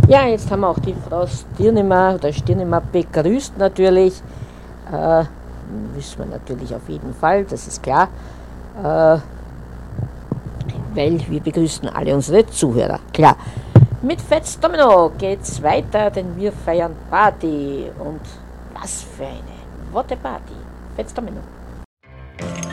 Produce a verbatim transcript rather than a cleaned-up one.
Ja, jetzt haben wir auch die Frau Stirnemer oder Stirnemer begrüßt natürlich. Äh, wissen wir natürlich auf jeden Fall, das ist klar. Äh, weil wir begrüßen alle unsere Zuhörer, klar. Mit Fats Domino geht's weiter, denn wir feiern Party. Und was für eine, what a Party. Fats Domino.